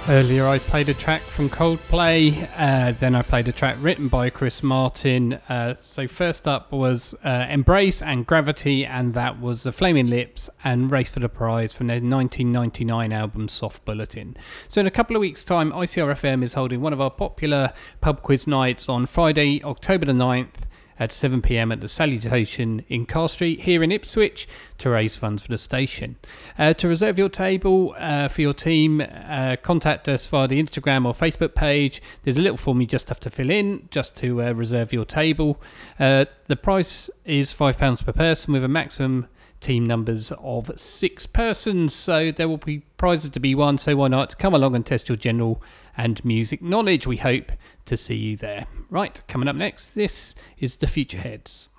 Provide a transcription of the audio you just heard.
Earlier I played a track from Coldplay, then I played a track written by Chris Martin. So first up was Embrace and Gravity, and that was The Flaming Lips and Race for the Prize from their 1999 album Soft Bulletin. So in a couple of weeks' time, ICRFM is holding one of our popular pub quiz nights on Friday, October the 9th, at 7 p.m. at the Salutation in Carr Street here in Ipswich to raise funds for the station. To reserve your table for your team, contact us via the Instagram or Facebook page. There's a little form you just have to fill in just to reserve your table. The price is £5 per person with a maximum team numbers of 6 persons, so there will be prizes to be won, so why not come along and test your general and music knowledge. We hope to see you there. Right, coming up next, this is the Future Heads.